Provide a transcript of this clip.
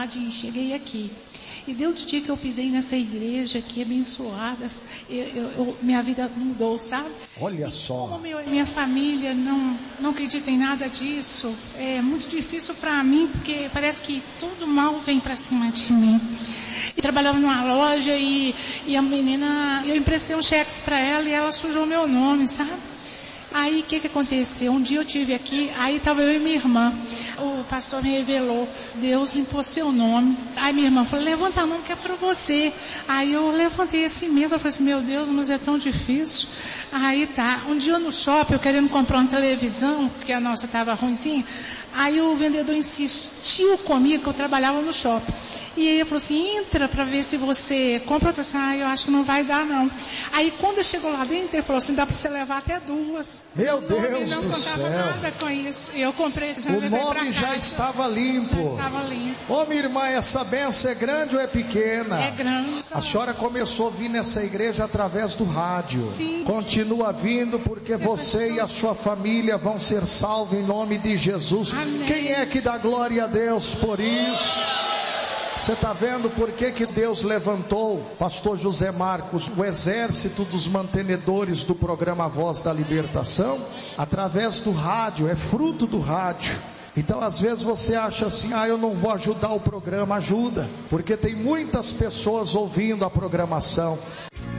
cidade e cheguei aqui. E desde o dia que eu pisei nessa igreja aqui, abençoada, minha vida mudou, sabe? Olha só. Como minha família não acredita em nada disso, é muito difícil para mim, porque parece que todo mal vem para cima de mim. Eu trabalhava numa loja e a menina, eu emprestei uns cheques para ela e ela sujou meu nome, sabe? Aí o que aconteceu? Um dia eu tive aqui, aí estava eu e minha irmã. O pastor me revelou, Deus limpou seu nome. Aí minha irmã falou, levanta a mão que é para você. Aí eu levantei assim mesmo, eu falei assim, meu Deus, mas é tão difícil. Aí tá, um dia no shopping, eu querendo comprar uma televisão, porque a nossa estava ruimzinha. Aí o vendedor insistiu comigo, que eu trabalhava no shopping. E aí ele falou assim, entra para ver se você compra. Eu falei assim, eu acho que não vai dar não. Aí quando chegou lá dentro, ele falou assim, dá para você levar até 2. Meu Deus do céu. Não contava nada com isso. Eu comprei. O nome já estava limpo. Já estava limpo. Ô minha irmã, essa benção é grande ou é pequena? É grande. A senhora começou a vir nessa igreja através do rádio. Sim. Continua vindo porque você e a sua família vão ser salvos em nome de Jesus. Amém. Quem é que dá glória a Deus por isso? Você está vendo por que Deus levantou pastor José Marcos, o exército dos mantenedores do programa Voz da Libertação? Através do rádio, é fruto do rádio. Então às vezes você acha assim, eu não vou ajudar o programa. Ajuda, porque tem muitas pessoas ouvindo a programação.